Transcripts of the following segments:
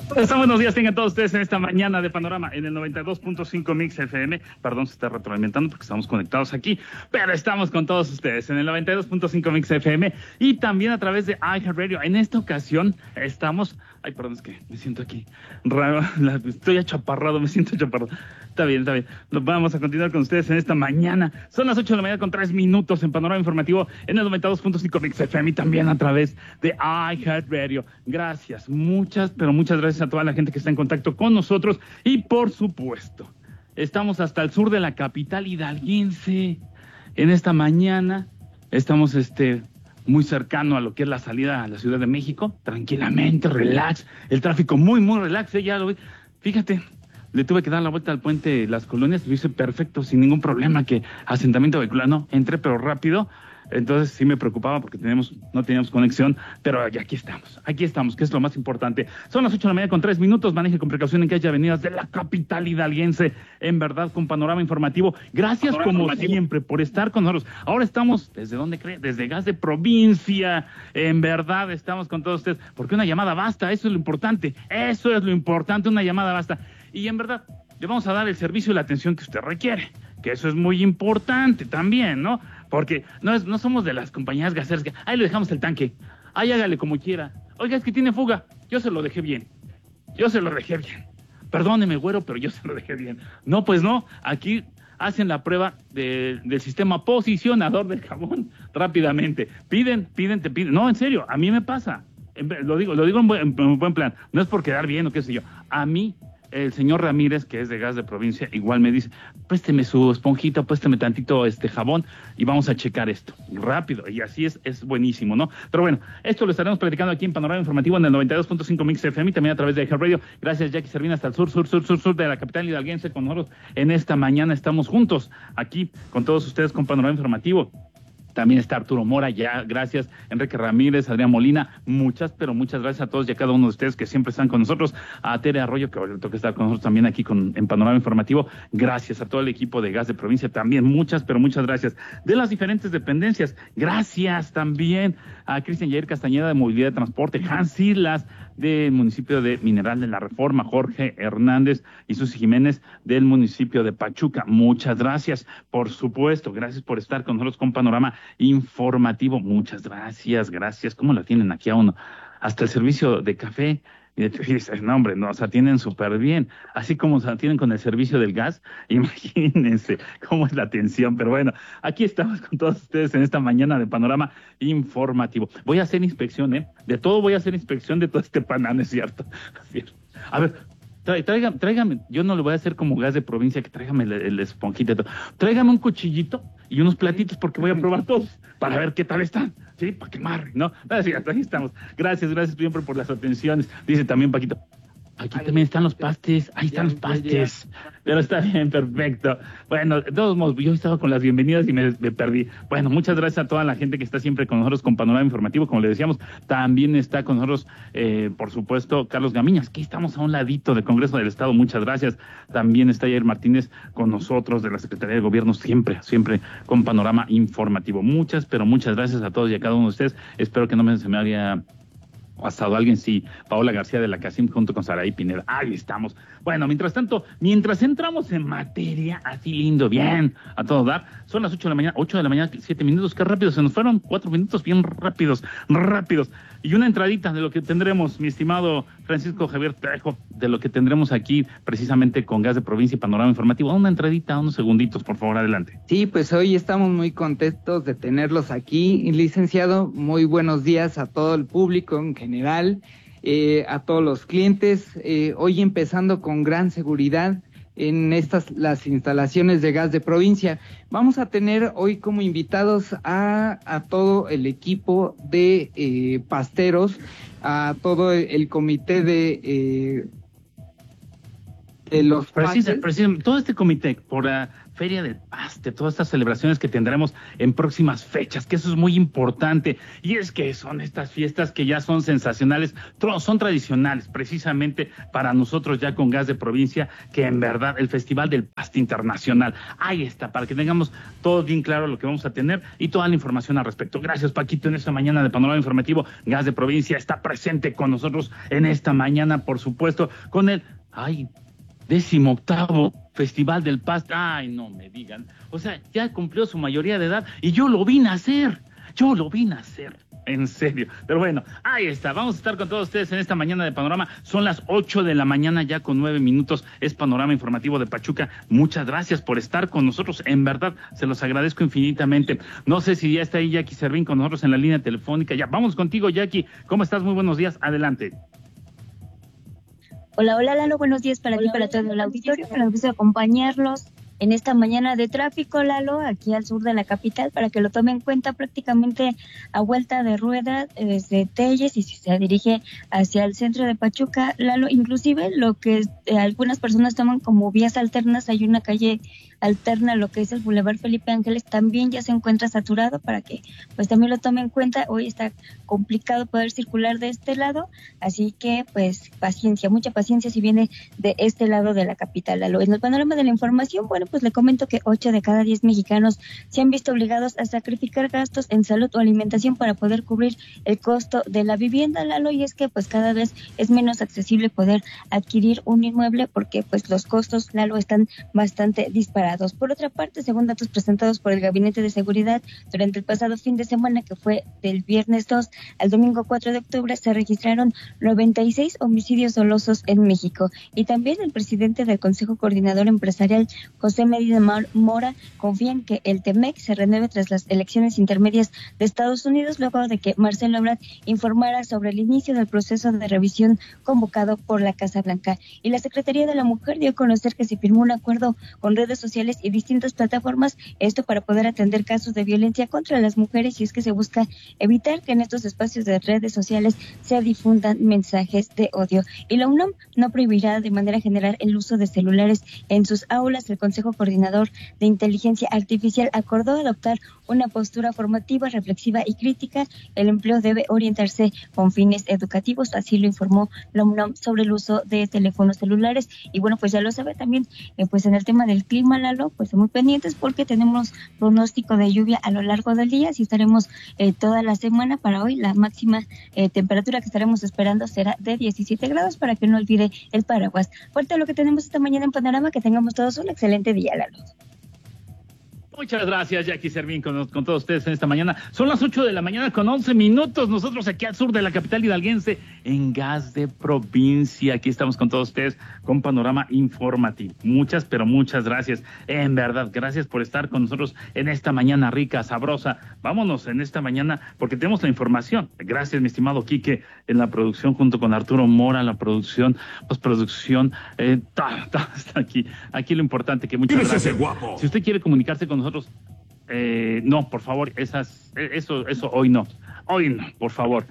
Buenos días, tengan todos ustedes en esta mañana de Panorama en el 92.5 Mix FM. Perdón, se está retroalimentando porque estamos conectados aquí, pero estamos con todos ustedes en el 92.5 Mix FM y también a través de iHeartRadio. En esta ocasión estamos... Ay, perdón, es que me siento aquí raro, estoy achaparrado, me siento achaparrado. Está bien. Nos vamos a continuar con ustedes en esta mañana. Son las 8 de la mañana con 3 minutos en Panorama Informativo en el 92.5 Mix FM y también a través de iHeartRadio. Gracias, muchas gracias a toda la gente que está en contacto con nosotros y por supuesto, estamos hasta el sur de la capital hidalguense. En esta mañana estamos muy cercano a lo que es la salida a la Ciudad de México, tranquilamente, relax, el tráfico muy relax, ya lo vi. Fíjate, le tuve que dar la vuelta al puente Las Colonias, lo hice perfecto, sin ningún problema, que asentamiento vehicular, no, entré pero rápido. Entonces sí me preocupaba porque no teníamos conexión, pero ya aquí estamos, que es lo más importante. Son las 8 de la mañana con 3 minutos, maneje con precaución en que haya avenidas de la capital hidalguense, en verdad, con Panorama Informativo. Gracias siempre por estar con nosotros. Ahora estamos, ¿desde dónde cree? Desde Gas de Provincia, en verdad estamos con todos ustedes, porque una llamada basta, eso es lo importante, una llamada basta. Y en verdad, le vamos a dar el servicio y la atención que usted requiere, que eso es muy importante también, ¿no? Porque no somos de las compañías gaseras que, ahí le dejamos el tanque, ahí hágale como quiera. Oiga, es que tiene fuga, yo se lo dejé bien. Perdóneme, güero, pero yo se lo dejé bien. No, pues no, aquí hacen la prueba del sistema posicionador del jabón rápidamente. Piden. No, en serio, a mí me pasa. Lo digo en buen plan. No es por quedar bien o qué sé yo. A mí, el señor Ramírez, que es de Gas de Provincia, igual me dice, présteme su esponjita, présteme tantito jabón y vamos a checar esto rápido. Y así es buenísimo, ¿no? Pero bueno, esto lo estaremos platicando aquí en Panorama Informativo en el 92.5 Mix FM y también a través de iHeartRadio. Gracias, Jackie Servina, hasta el sur de la capital hidalguense con nosotros. En esta mañana estamos juntos aquí con todos ustedes con Panorama Informativo. También está Arturo Mora, ya, gracias, Enrique Ramírez, Adrián Molina, muchas gracias a todos y a cada uno de ustedes que siempre están con nosotros, a Tere Arroyo, que ahora le toca estar con nosotros también aquí en Panorama Informativo, gracias a todo el equipo de Gas de Provincia, también muchas gracias, de las diferentes dependencias, gracias también a Cristian Yair Castañeda de Movilidad de Transporte, Hans Silas del municipio de Mineral de la Reforma, Jorge Hernández y Susi Jiménez del municipio de Pachuca, muchas gracias, por supuesto, gracias por estar con nosotros con Panorama Informativo, muchas gracias, ¿cómo la tienen aquí a uno? Hasta el servicio de café, y dices, no hombre, nos atienden súper bien, así como se atienden con el servicio del gas, imagínense cómo es la atención, pero bueno, aquí estamos con todos ustedes en esta mañana de Panorama Informativo. Voy a hacer inspección, de todo voy a hacer inspección de todo este panán, ¿es cierto? A ver, tráigame, yo no le voy a hacer como Gas de Provincia, que tráigame el esponjita y todo. Tráigame un cuchillito y unos platitos porque voy a probar todos para ver qué tal están, ¿sí? Para quemar, ¿no? Así, hasta ahí estamos. Gracias siempre por las atenciones. Dice también Paquito, aquí también están los pastes, ahí están los pastes. Pero está bien, perfecto. Bueno, de todos modos, yo estaba con las bienvenidas y me perdí. Bueno, muchas gracias a toda la gente que está siempre con nosotros con Panorama Informativo, como le decíamos. También está con nosotros, por supuesto, Carlos Gamiñas, que estamos a un ladito del Congreso del Estado. Muchas gracias. También está Jair Martínez con nosotros de la Secretaría de Gobierno, siempre con Panorama Informativo. Muchas gracias a todos y a cada uno de ustedes. Espero que no se me haya pasado alguien, sí, Paola García de la Casim junto con Saraí Pineda, ahí estamos. Bueno, mientras entramos en materia, así lindo, bien, a todo dar, son las 8 de la mañana, 7 minutos, qué rápido se nos fueron, 4 minutos, bien rápidos, y una entradita de lo que tendremos, mi estimado Francisco Javier Trejo, de lo que tendremos aquí precisamente con Gas de Provincia y Panorama Informativo. Una entradita, unos segunditos, por favor, adelante. Sí, pues hoy estamos muy contentos de tenerlos aquí, licenciado. Muy buenos días a todo el público en general, a todos los clientes. Hoy empezando con gran seguridad en las instalaciones de Gas de Provincia. Vamos a tener hoy como invitados a todo el equipo de pasteros, a todo el comité de los todo este comité, Feria del Paste, todas estas celebraciones que tendremos en próximas fechas, que eso es muy importante. Y es que son estas fiestas que ya son sensacionales, son tradicionales, precisamente para nosotros ya con Gas de Provincia, que en verdad el Festival del Paste Internacional, ahí está, para que tengamos todo bien claro lo que vamos a tener y toda la información al respecto. Gracias, Paquito, en esta mañana de Panorama Informativo. Gas de Provincia está presente con nosotros en esta mañana, por supuesto, con el 18º Festival del Paste. Ay, no me digan. O sea, ya cumplió su mayoría de edad y yo lo vine a hacer. En serio. Pero bueno, ahí está. Vamos a estar con todos ustedes en esta mañana de Panorama. Son las 8 de la mañana, ya con 9 minutos. Es Panorama Informativo de Pachuca. Muchas gracias por estar con nosotros. En verdad, se los agradezco infinitamente. No sé si ya está ahí Jackie Servín con nosotros en la línea telefónica. Ya, vamos contigo, Jackie. ¿Cómo estás? Muy buenos días. Adelante. Hola, Lalo, buenos días para ti, para todo el auditorio, para gusto acompañarlos en esta mañana de tráfico, Lalo, aquí al sur de la capital, para que lo tome en cuenta prácticamente a vuelta de rueda desde Telles, y si se dirige hacia el centro de Pachuca, Lalo, inclusive lo que algunas personas toman como vías alternas, hay una calle alterna, lo que es el Boulevard Felipe Ángeles, también ya se encuentra saturado, para que pues también lo tome en cuenta. Hoy está complicado poder circular de este lado, así que pues paciencia, mucha paciencia si viene de este lado de la capital, Lalo. En el panorama de la información, bueno, pues le comento que 8 de cada 10 mexicanos se han visto obligados a sacrificar gastos en salud o alimentación para poder cubrir el costo de la vivienda, Lalo, y es que pues cada vez es menos accesible poder adquirir un inmueble porque pues los costos, Lalo, están bastante disparados. Por otra parte, según datos presentados por el Gabinete de Seguridad, durante el pasado fin de semana, que fue del viernes 2 al domingo 4 de octubre, se registraron 96 homicidios dolosos en México. Y también el presidente del Consejo Coordinador Empresarial, José Medina Mora, confía en que el TEMEC se renueve tras las elecciones intermedias de Estados Unidos, luego de que Marcelo Ebrard informara sobre el inicio del proceso de revisión convocado por la Casa Blanca. Y la Secretaría de la Mujer dio a conocer que se firmó un acuerdo con redes sociales y distintas plataformas, esto para poder atender casos de violencia contra las mujeres, y es que se busca evitar que en estos espacios de redes sociales se difundan mensajes de odio. Y la UNAM no prohibirá de manera general el uso de celulares en sus aulas. El Consejo Coordinador de Inteligencia Artificial acordó adoptar una postura formativa, reflexiva y crítica. El empleo debe orientarse con fines educativos, así lo informó la UNAM sobre el uso de teléfonos celulares. Y bueno, pues ya lo sabe también, pues en el tema del clima, Lalo, pues muy pendientes porque tenemos pronóstico de lluvia a lo largo del día, así estaremos toda la semana. Para hoy la máxima temperatura que estaremos esperando será de 17 grados, para que no olvide el paraguas. Fuerte lo que tenemos esta mañana en Panorama, que tengamos todos un excelente día, Lalo. Muchas gracias, Jackie Servín, con todos ustedes en esta mañana. Son las 8 de la mañana con 11 minutos. Nosotros aquí al sur de la capital hidalguense, en Gas de Provincia. Aquí estamos con todos ustedes con Panorama Informativo. Muchas, pero muchas gracias. En verdad, gracias por estar con nosotros en esta mañana rica, sabrosa. Vámonos en esta mañana porque tenemos la información. Gracias, mi estimado Quique, en la producción, junto con Arturo Mora, la producción, postproducción. Está aquí. Aquí lo importante, que muchas gracias. Ese guapo? Si usted quiere comunicarse con nosotros, no, por favor, eso hoy no, por favor.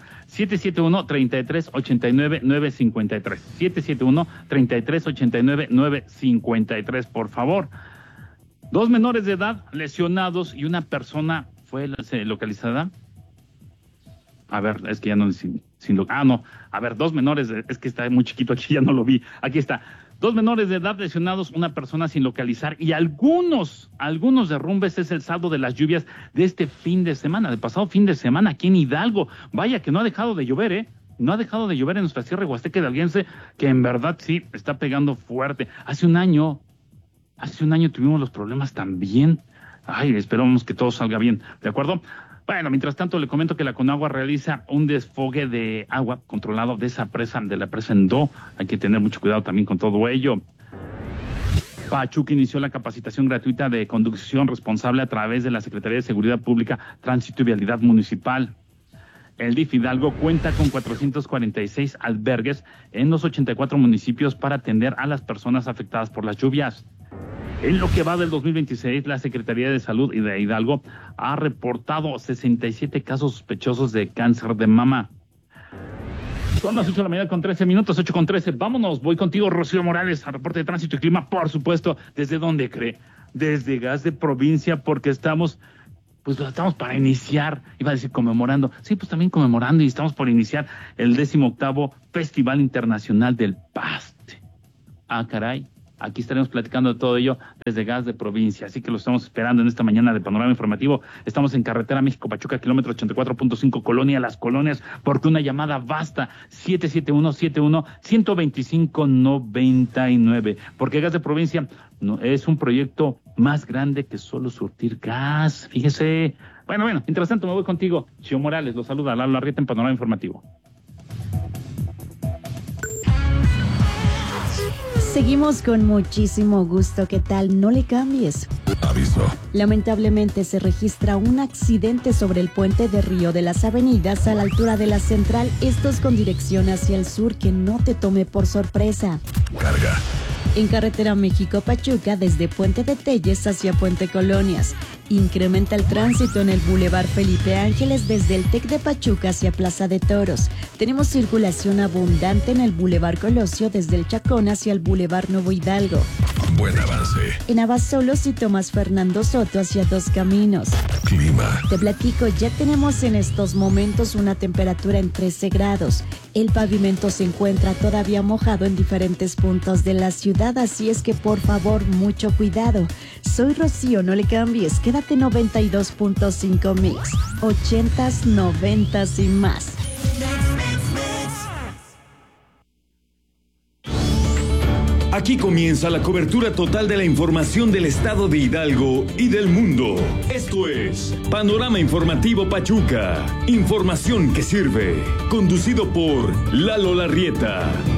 771-3389-953, 771-3389-953, por favor. 2 menores de edad lesionados y una persona fue localizada. A ver, es que ya no, no, a ver, 2 menores, es que está muy chiquito aquí, ya no lo vi, aquí está. 2 menores de edad lesionados, una persona sin localizar y algunos derrumbes es el saldo de las lluvias de este fin de semana, del pasado fin de semana aquí en Hidalgo. Vaya que no ha dejado de llover, no ha dejado de llover en nuestra sierra huasteca hidalguense, que en verdad sí está pegando fuerte. Hace un año tuvimos los problemas también. Ay, esperamos que todo salga bien, ¿de acuerdo? Bueno, mientras tanto le comento que la Conagua realiza un desfogue de agua controlado de esa presa, de la presa Endó. Hay que tener mucho cuidado también con todo ello. Pachuca inició la capacitación gratuita de conducción responsable a través de la Secretaría de Seguridad Pública, Tránsito y Vialidad Municipal. El DIF Hidalgo cuenta con 446 albergues en los 84 municipios para atender a las personas afectadas por las lluvias. En lo que va del 2026, la Secretaría de Salud de Hidalgo ha reportado 67 casos sospechosos de cáncer de mama. Son las 8 de la mañana con 13 minutos, 8:13. Vámonos, voy contigo, Rocío Morales, al reporte de tránsito y clima, por supuesto. ¿Desde dónde cree? desde Gas de Provincia, porque estamos para iniciar, iba a decir conmemorando, sí, pues también conmemorando, y estamos por iniciar el 18º Festival Internacional del Paste. Ah, caray, aquí estaremos platicando de todo ello desde Gas de Provincia, así que lo estamos esperando en esta mañana de Panorama Informativo. Estamos en carretera México-Pachuca, kilómetro 84.5, Colonia Las Colonias, porque una llamada basta, 771-125-99, porque Gas de Provincia no, es un proyecto más grande que solo surtir gas, fíjese. Bueno, mientras tanto me voy contigo. Chio Morales, lo saluda Lalo Arrieta en Panorama Informativo. Seguimos con muchísimo gusto. ¿Qué tal? No le cambies. Aviso. Lamentablemente se registra un accidente sobre el puente de Río de las Avenidas a la altura de la Central, estos con dirección hacia el sur, que no te tome por sorpresa. Carga. En carretera México-Pachuca, desde Puente de Telles hacia Puente Colonias. Incrementa el tránsito en el Boulevard Felipe Ángeles desde el TEC de Pachuca hacia Plaza de Toros. Tenemos circulación abundante en el Boulevard Colosio desde el Chacón hacia el Boulevard Nuevo Hidalgo. Buen avance. En Abasolos y Tomás Fernando Soto hacia Dos Caminos. Clima. Te platico, ya tenemos en estos momentos una temperatura en 13 grados. El pavimento se encuentra todavía mojado en diferentes puntos de la ciudad, así es que por favor, mucho cuidado. Soy Rocío, no le cambies, quédate 92.5 Mix, 80s, 90s y más. Aquí comienza la cobertura total de la información del estado de Hidalgo y del mundo. Esto es Panorama Informativo Pachuca. Información que sirve. Conducido por Lalo Larrieta.